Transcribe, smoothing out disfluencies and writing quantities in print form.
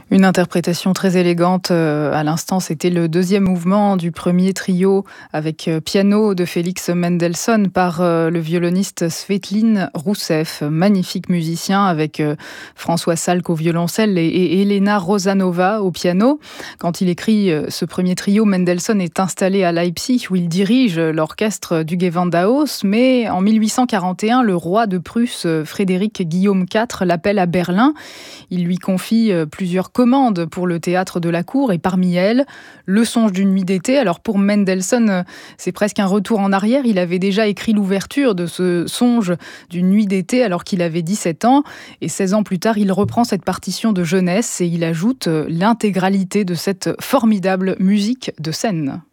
Une interprétation très élégante. À l'instant, c'était le deuxième mouvement du premier trio avec piano de Félix Mendelssohn par le violoniste Svetlin Rousseff, magnifique musicien avec François Salk au violoncelle et Elena Rosanova au piano. Quand il écrit ce premier trio, Mendelssohn est installé à Leipzig où il dirige l'orchestre du Gewandhaus, mais en 1841, le roi de Prusse, Frédéric Guillaume IV, l'appelle à Berlin. Il lui confie plusieurs commandes pour le théâtre de la cour et parmi elles, Le songe d'une nuit d'été. Alors pour Mendelssohn, c'est presque un retour en arrière. Il avait déjà écrit l'ouverture de ce songe d'une nuit d'été alors qu'il avait 17 ans et 16 ans plus tard, il reprend cette partition de jeunesse et il ajoute l'intégralité de cette formidable musique de scène.